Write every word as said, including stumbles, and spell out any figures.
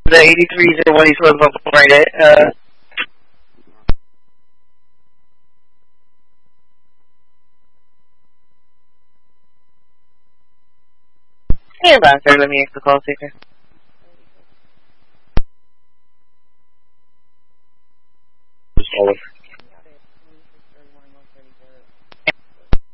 The eighty-threes are what he's supposed to operate it. Uh, Stand by, sir. Let me ask the call taker. Oliver.